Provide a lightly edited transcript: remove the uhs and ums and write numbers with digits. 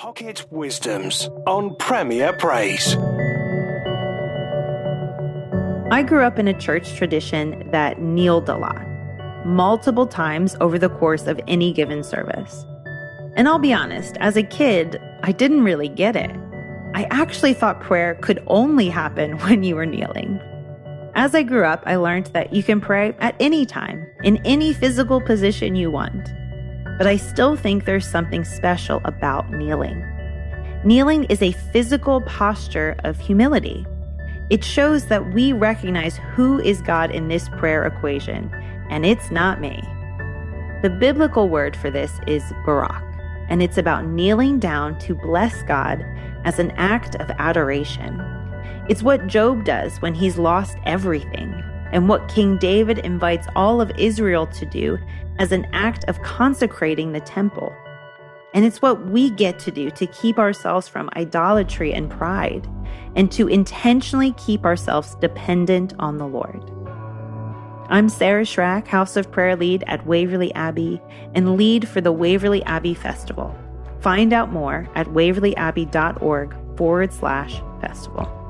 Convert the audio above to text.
Pocket Wisdoms on Premier Praise. I grew up in a church tradition that kneeled a lot, multiple times over the course of any given service. And I'll be honest, as a kid, I didn't really get it. I actually thought prayer could only happen when you were kneeling. As I grew up, I learned that you can pray at any time, in any physical position you want. But I still think there's something special about kneeling. Kneeling is a physical posture of humility. It shows that we recognize who is God in this prayer equation, and it's not me. The biblical word for this is barak, and it's about kneeling down to bless God as an act of adoration. It's what Job does when he's lost everything, and what King David invites all of Israel to do as an act of consecrating the temple. And it's what we get to do to keep ourselves from idolatry and pride, and to intentionally keep ourselves dependent on the Lord. I'm Sarah Schrack, House of Prayer lead at Waverly Abbey and lead for the Waverly Abbey Festival. Find out more at waverlyabbey.org/festival.